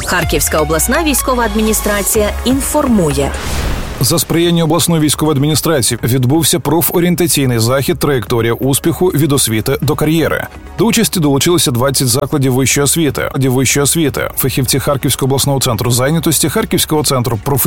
Харківська обласна військова адміністрація інформує. За сприяння обласної військової адміністрації відбувся профорієнтаційний захід «Траєкторія успіху від освіти до кар'єри». До участі долучилися 20 закладів вищої освіти. Фахівці Харківського обласного центру зайнятості, Харківського центру